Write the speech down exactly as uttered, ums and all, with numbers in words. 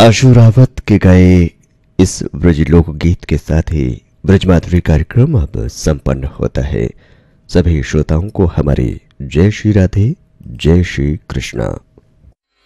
आशु रावत के गाए इस ब्रज लोकगीत के साथ ही ब्रजमाधुरी कार्यक्रम अब संपन्न होता है। सभी श्रोताओं को हमारी जय श्री राधे, जय श्री कृष्णा।